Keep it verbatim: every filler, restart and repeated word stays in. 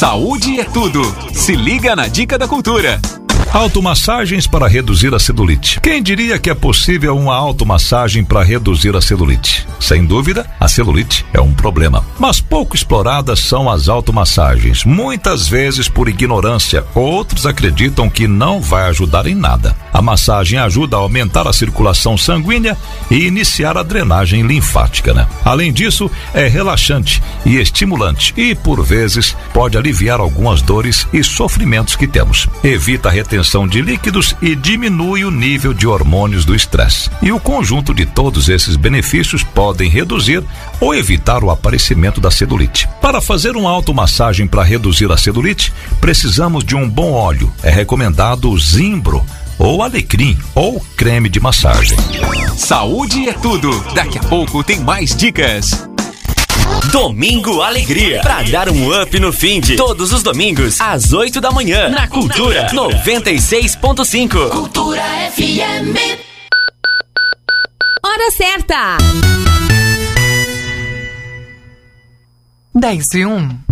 Saúde é tudo. Se liga na Dica da Cultura. Automassagens para reduzir a celulite. Quem diria que é possível uma automassagem para reduzir a celulite? Sem dúvida, a celulite é um problema. Mas pouco exploradas são as automassagens, muitas vezes por ignorância. Outros acreditam que não vai ajudar em nada. A massagem ajuda a aumentar a circulação sanguínea e iniciar a drenagem linfática, né? Além disso, é relaxante e estimulante e, por vezes, pode aliviar algumas dores e sofrimentos que temos. Evita a retenção de líquidos e diminui o nível de hormônios do estresse. E o conjunto de todos esses benefícios podem reduzir ou evitar o aparecimento da celulite. Para fazer uma automassagem para reduzir a celulite, precisamos de um bom óleo. É recomendado o Zimbro, ou alecrim, ou creme de massagem. Saúde é tudo. Daqui a pouco tem mais dicas. Domingo Alegria, pra dar um up no fim de todos os domingos, às oito da manhã, na Cultura noventa e seis ponto cinco. Cultura F M. Hora certa. dez e um.